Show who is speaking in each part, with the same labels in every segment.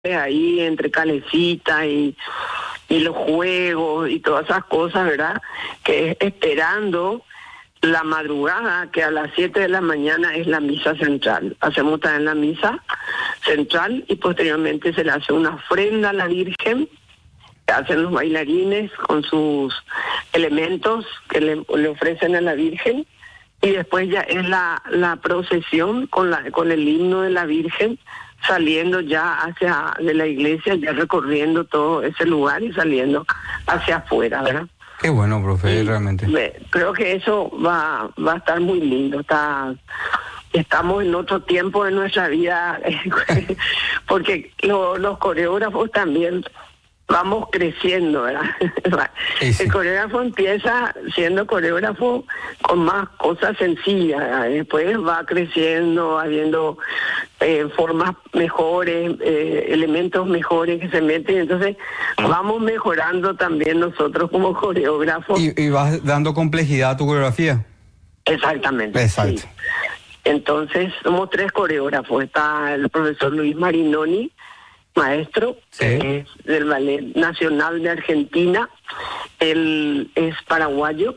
Speaker 1: ahí entre calecita y los juegos y todas esas cosas, ¿verdad? Que es esperando la madrugada, que a las 7 de la mañana es la misa central. Hacemos también la misa central y posteriormente se le hace una ofrenda a la Virgen, que hacen los bailarines con sus elementos que le ofrecen a la Virgen, y después ya es la procesión con el himno de la Virgen, saliendo ya de la iglesia, ya recorriendo todo ese lugar y saliendo hacia afuera, ¿verdad?
Speaker 2: Qué bueno, profe, realmente.
Speaker 1: Creo que eso va a estar muy lindo. Estamos en otro tiempo de nuestra vida, porque los coreógrafos también vamos creciendo, ¿verdad?
Speaker 2: Sí.
Speaker 1: El coreógrafo empieza siendo coreógrafo con más cosas sencillas, ¿verdad? Después va creciendo, habiendo formas mejores, elementos mejores que se meten, entonces vamos mejorando también nosotros como coreógrafos.
Speaker 2: ¿Y vas dando complejidad a tu coreografía?
Speaker 1: Exactamente.
Speaker 2: Exacto.
Speaker 1: Sí. Entonces somos 3 coreógrafos. Está el profesor Luis Marinoni, maestro,
Speaker 2: sí,
Speaker 1: es del Ballet Nacional de Argentina. Él es paraguayo,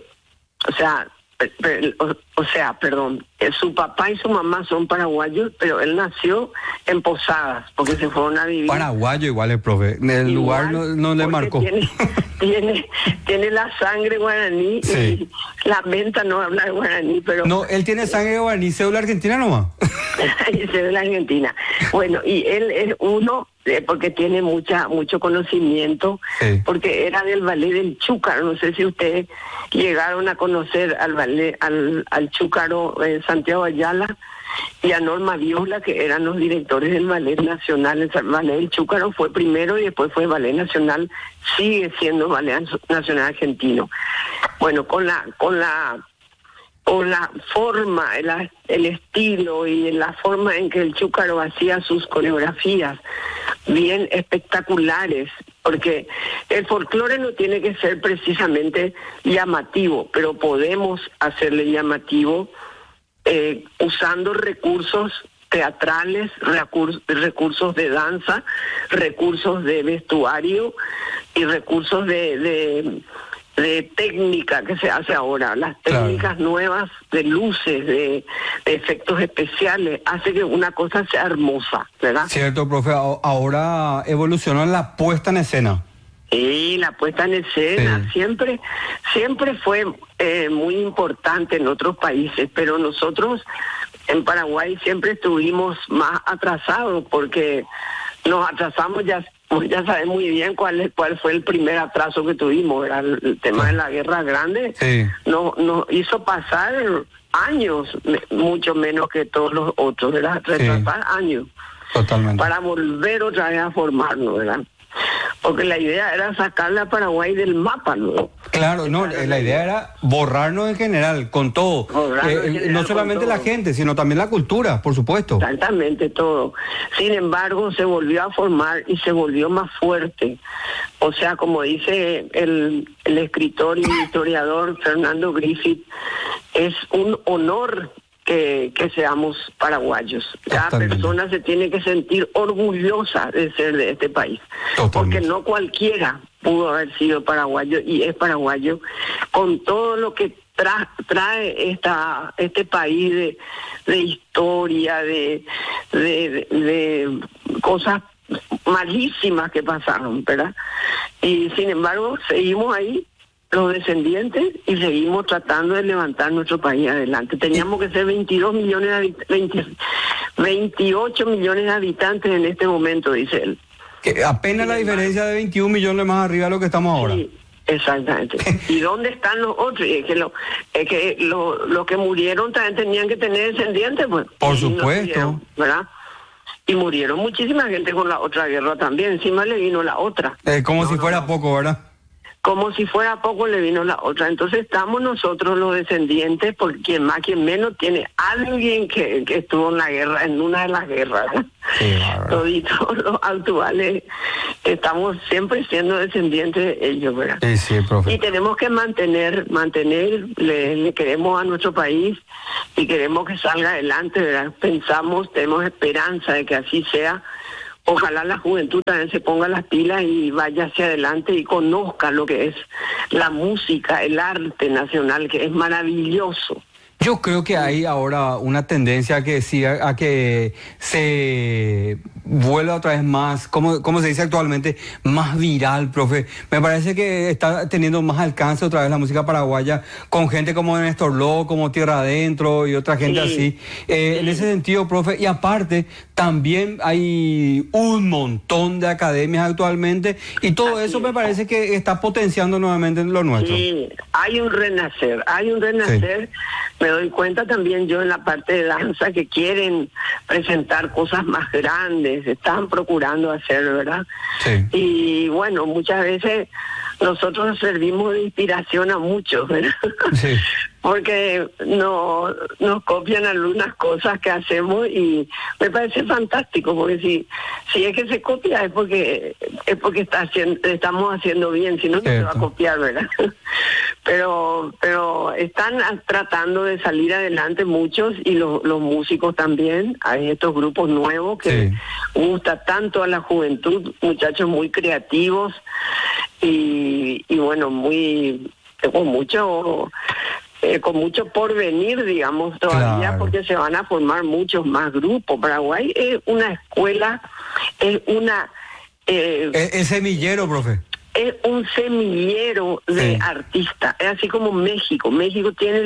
Speaker 1: perdón, su papá y su mamá son paraguayos, pero él nació en Posadas, porque se fueron a vivir.
Speaker 2: Paraguayo igual el profe, el lugar no le marcó.
Speaker 1: Tiene la sangre guaraní,
Speaker 2: sí,
Speaker 1: y lamenta no hablar guaraní, pero...
Speaker 2: No, él tiene sangre guaraní, cédula argentina nomás.
Speaker 1: Cédula argentina. Bueno, y él es uno... porque tiene mucho conocimiento,
Speaker 2: sí,
Speaker 1: porque era del ballet del Chúcaro. No sé si ustedes llegaron a conocer al ballet, al Chúcaro, Santiago Ayala y a Norma Viola, que eran los directores del Ballet Nacional. El Ballet del Chúcaro fue primero y después fue Ballet Nacional, sigue siendo Ballet Nacional Argentino. Bueno, con la forma, el estilo y la forma en que el Chúcaro hacía sus coreografías bien espectaculares, porque el folclore no tiene que ser precisamente llamativo, pero podemos hacerle llamativo usando recursos teatrales, recursos de danza, recursos de vestuario y recursos de técnica que se hace ahora, las técnicas nuevas de luces, de efectos especiales, hace que una cosa sea hermosa, ¿verdad?
Speaker 2: Cierto, profe, ahora evolucionó en la puesta en escena.
Speaker 1: Sí, la puesta en escena,
Speaker 2: sí,
Speaker 1: siempre fue muy importante en otros países, pero nosotros en Paraguay siempre estuvimos más atrasados, porque nos atrasamos ya sabes muy bien cuál fue el primer atraso que tuvimos, era el tema de la Guerra Grande.
Speaker 2: Sí.
Speaker 1: Nos hizo pasar años, mucho menos que todos los otros, ¿verdad? Retrasar años.
Speaker 2: Totalmente.
Speaker 1: Para volver otra vez a formarnos, ¿verdad? Porque la idea era sacarle a Paraguay del mapa, ¿no?
Speaker 2: Claro, no, la idea era borrarnos en general, con todo. No solamente la gente, sino también la cultura, por supuesto.
Speaker 1: Exactamente, todo. Sin embargo, se volvió a formar y se volvió más fuerte. O sea, como dice el escritor y historiador Fernando Griffith, es un honor que seamos paraguayos. Cada persona se tiene que sentir orgullosa de ser de este país. Porque no cualquiera pudo haber sido paraguayo y es paraguayo, con todo lo que trae este país de historia, de cosas malísimas que pasaron, ¿verdad? Y sin embargo seguimos ahí, los descendientes, y seguimos tratando de levantar nuestro país adelante. Teníamos que ser 28 millones de habitantes en este momento, dice él.
Speaker 2: Que apenas la diferencia de 21 millones más arriba de lo que estamos ahora.
Speaker 1: Sí, exactamente. ¿Y dónde están los otros? Es que los que murieron también tenían que tener descendientes, pues.
Speaker 2: Por supuesto.
Speaker 1: No, ¿verdad? Y murieron muchísima gente con la otra guerra también. Encima le vino la otra.
Speaker 2: Como si fuera poco, ¿verdad?
Speaker 1: Como si fuera poco le vino la otra. Entonces estamos nosotros los descendientes, porque quien más, quien menos, tiene alguien que estuvo en la guerra, en una de las guerras.
Speaker 2: Sí,
Speaker 1: toditos los actuales estamos siempre siendo descendientes de ellos, ¿verdad?
Speaker 2: Sí, profe.
Speaker 1: Y tenemos que mantener, le queremos a nuestro país y queremos que salga adelante, ¿verdad? Tenemos esperanza de que así sea, ojalá la juventud también se ponga las pilas y vaya hacia adelante y conozca lo que es la música, el arte nacional, que es maravilloso.
Speaker 2: Yo creo que hay ahora una tendencia a que se vuelva otra vez más, como se dice actualmente, más viral, profe. Me parece que está teniendo más alcance otra vez la música paraguaya con gente como Néstor Lobo, como Tierra Adentro y otra gente así. En ese sentido, profe, y aparte también hay un montón de academias actualmente y todo eso me parece que está potenciando nuevamente lo nuestro.
Speaker 1: Sí, hay un renacer. Sí. Me doy cuenta también yo en la parte de danza que quieren presentar cosas más grandes, están procurando hacer, ¿verdad?
Speaker 2: Sí.
Speaker 1: Y bueno, muchas veces nosotros servimos de inspiración a muchos, ¿verdad?
Speaker 2: Sí.
Speaker 1: Porque nos copian algunas cosas que hacemos y me parece fantástico, porque si es que se copia es porque estamos haciendo bien, si no se va a copiar, ¿verdad? Pero están tratando de salir adelante muchos y los músicos también. Hay estos grupos nuevos que gusta tanto a la juventud, muchachos muy creativos y bueno, con mucho porvenir, digamos, todavía, claro, porque se van a formar muchos más grupos. Paraguay es una escuela, es una...
Speaker 2: es semillero, profe.
Speaker 1: Es un semillero de artistas, es así como México. México tiene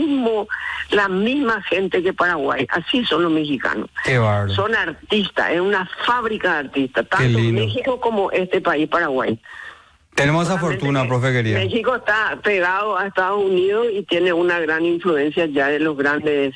Speaker 1: la misma gente que Paraguay, así son los mexicanos.
Speaker 2: Qué bárbaro.
Speaker 1: Son artistas, es una fábrica de artistas, tanto México como este país, Paraguay.
Speaker 2: Tenemos esa fortuna, profe querida.
Speaker 1: México está pegado a Estados Unidos y tiene una gran influencia ya de los grandes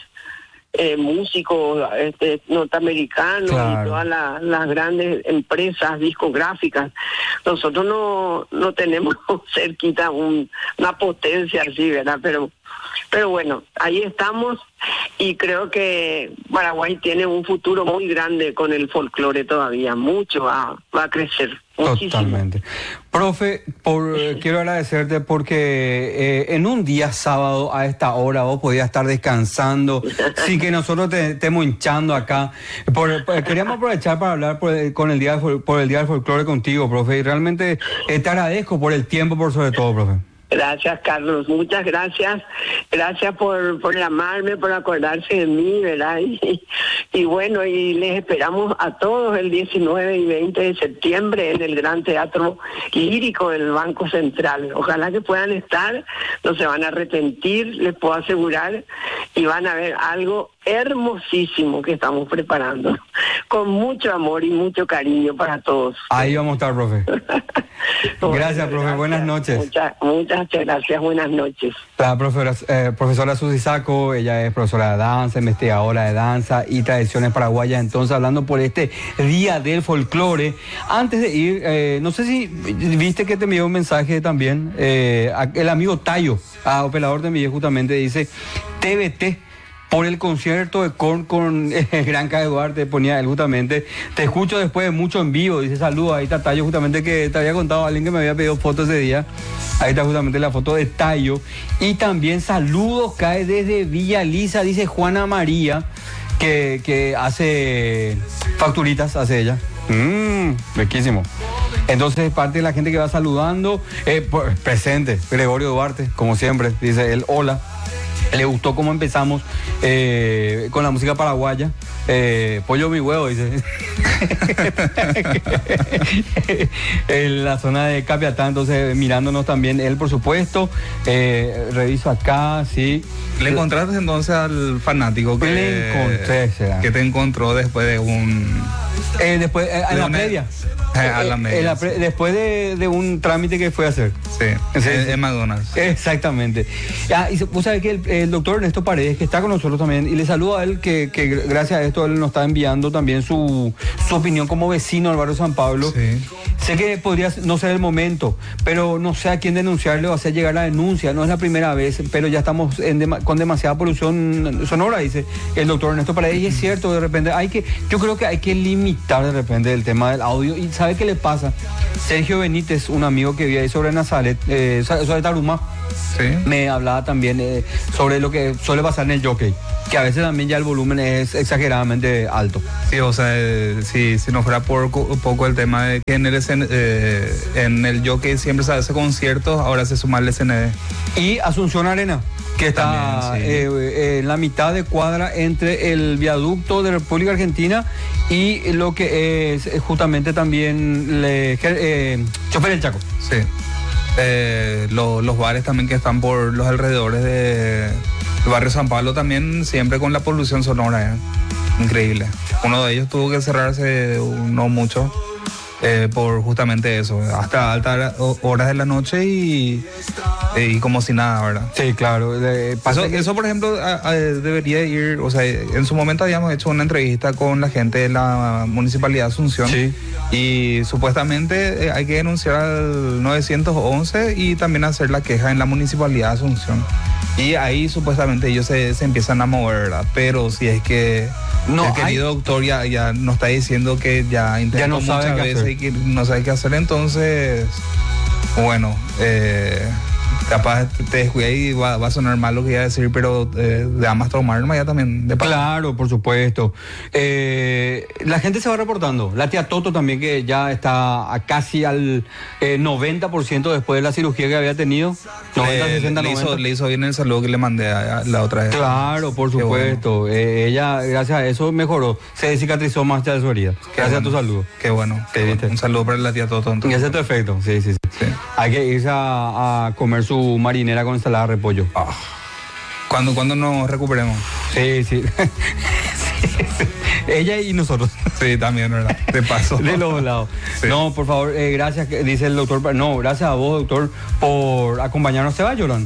Speaker 1: músicos norteamericanos, claro, y todas las grandes empresas discográficas. Nosotros no tenemos cerquita una potencia así, ¿verdad? Pero bueno, ahí estamos y creo que Paraguay tiene un futuro muy grande con el folclore todavía, mucho va a crecer. Muchísimo.
Speaker 2: Totalmente. Profe, quiero agradecerte porque en un día sábado a esta hora vos podías estar descansando sin que nosotros te estemos hinchando acá. Queríamos aprovechar para hablar por el día del folclore contigo, profe, y realmente te agradezco por el tiempo, por sobre todo, profe.
Speaker 1: Gracias, Carlos, muchas gracias. Gracias por llamarme, por acordarse de mí, ¿verdad? Y bueno, y les esperamos a todos el 19 y 20 de septiembre en el Gran Teatro Lírico del Banco Central. Ojalá que puedan estar, no se van a arrepentir, les puedo asegurar, y van a ver algo hermosísimo que estamos preparando, con mucho amor y mucho cariño para todos.
Speaker 2: Ahí vamos a estar, profe. Gracias, profe. Gracias. Buenas noches.
Speaker 1: Muchas gracias. Buenas noches.
Speaker 2: La profesora Susi Saco, ella es profesora de danza, investigadora de danza y tradiciones paraguayas. Entonces, hablando por este Día del Folclore. Antes de ir, no sé si viste que te envió un mensaje también, el amigo Tayo, operador de envió justamente, dice TBT. Por el concierto de Korn con el Gran K. Duarte, ponía él justamente, te escucho después de mucho en vivo, dice saludos, ahí está Tayo, justamente que te había contado a alguien que me había pedido fotos ese día, ahí está justamente la foto de Tayo, y también saludos cae desde Villa Lisa, dice Juana María, que hace facturitas, hace ella. Riquísimo. Entonces parte de la gente que va saludando, presente, Gregorio Duarte, como siempre, dice él, hola. Le gustó cómo empezamos con la música paraguaya. Pollo mi huevo, dice. En la zona de Capiatá, entonces mirándonos también él, por supuesto. Reviso acá, sí.
Speaker 3: ¿Le encontraste entonces al fanático que
Speaker 2: le encontré,
Speaker 3: que te encontró después de un...
Speaker 2: después, en la previa.
Speaker 3: A la media,
Speaker 2: sí. Después de un trámite que fue a hacer.
Speaker 3: Sí, en McDonald's.
Speaker 2: Exactamente. Y vos sabés que el doctor Ernesto Paredes, que está con nosotros también, y le saludo a él, que gracias a esto él nos está enviando también su opinión como vecino del barrio San Pablo.
Speaker 3: Sí.
Speaker 2: Sé que podría no ser el momento, pero no sé a quién denunciarle o hacer llegar la denuncia. No es la primera vez, pero ya estamos con demasiada polución sonora, dice el doctor Ernesto Paredes. Y es cierto, de repente yo creo que hay que limitar de repente el tema del audio. Y ¿sabe qué le pasa? Sergio Benítez, un amigo que vive ahí sobre Nazaret, sobre Tarumá,
Speaker 3: Sí.
Speaker 2: Me hablaba también sobre lo que suele pasar en el jockey, que a veces también ya el volumen es exageradamente alto.
Speaker 3: Sí, o sea, si no fuera por un poco el tema de que en el jockey siempre se hace conciertos, ahora se suma el SND.
Speaker 2: Y Asunción Arena, que está
Speaker 3: también, sí,
Speaker 2: en la mitad de cuadra entre el viaducto de República Argentina y lo que es justamente también Chofer El Chaco.
Speaker 3: Sí. Los bares también que están por los alrededores del barrio San Pablo también siempre con la polución sonora, increíble. Uno de ellos tuvo que cerrarse no mucho por justamente eso, hasta altas horas de la noche y como si nada, ¿verdad?
Speaker 2: Sí, claro.
Speaker 3: Eso, por ejemplo, debería ir, o sea, en su momento habíamos hecho una entrevista con la gente de la Municipalidad de Asunción.
Speaker 2: Sí.
Speaker 3: Y supuestamente hay que denunciar al 911 y también hacer la queja en la Municipalidad de Asunción. Y ahí supuestamente ellos se empiezan a mover, ¿verdad? Pero si es que el querido doctor ya nos está diciendo que ya intentó muchas veces y que no sabe qué hacer, entonces, bueno, capaz te descuida y va a sonar mal lo que iba a decir, pero de más tomar ya también de paso.
Speaker 2: Claro, por supuesto. La gente se va reportando. La tía Toto también, que ya está casi al 90% después de la cirugía que había tenido. 90.
Speaker 3: Le hizo bien el saludo que le mandé la otra vez.
Speaker 2: Claro, por supuesto. Bueno. Ella, gracias a eso, mejoró. Se cicatrizó más ya de su herida. Gracias a tu saludo.
Speaker 3: Qué bueno. Un saludo para la tía Toto.
Speaker 2: Y ese es tu efecto. Sí. Hay que irse a comer su marinera con ensalada de repollo.
Speaker 3: ¿Cuándo nos recuperemos?
Speaker 2: Sí. Sí. Ella y nosotros.
Speaker 3: Sí, también, ¿verdad? De paso.
Speaker 2: De los lados. Sí. No, por favor, gracias, dice el doctor. No, gracias a vos, doctor, por acompañarnos. ¿Se va, Yolan?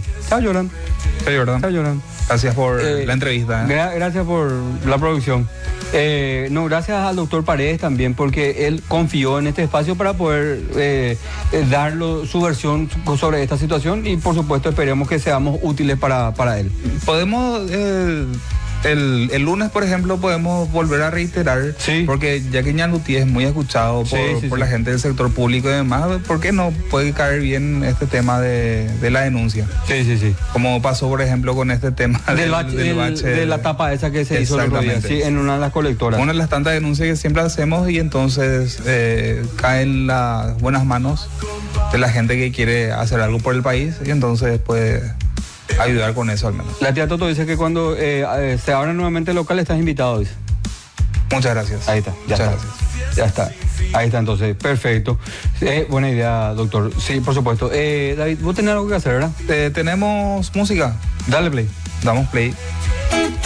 Speaker 3: Gracias por la entrevista.
Speaker 2: Gracias por la producción. Gracias al doctor Paredes también, porque él confió en este espacio para poder dar su versión sobre esta situación y por supuesto esperemos que seamos útiles para él.
Speaker 3: Podemos... El lunes, por ejemplo, podemos volver a reiterar,
Speaker 2: sí,
Speaker 3: porque ya que Ñandutí es muy escuchado por la gente del sector público y demás, ¿por qué no puede caer bien este tema de la denuncia?
Speaker 2: Sí.
Speaker 3: Como pasó, por ejemplo, con este tema
Speaker 2: del bache, de la tapa esa que se hizo el otro día, sí, en una de las colectoras.
Speaker 3: Una de las tantas denuncias que siempre hacemos y entonces cae en las buenas manos de la gente que quiere hacer algo por el país y entonces pues ayudar con eso al menos.
Speaker 2: La tía Toto dice que cuando se abra nuevamente el local estás invitado, dice.
Speaker 3: Muchas gracias.
Speaker 2: Ahí está, ya está. Ahí está, entonces, perfecto. Buena idea, doctor. Sí, por supuesto. David, vos tenés algo que hacer, ¿verdad?
Speaker 3: Tenemos música.
Speaker 2: Dale play.
Speaker 3: Damos play.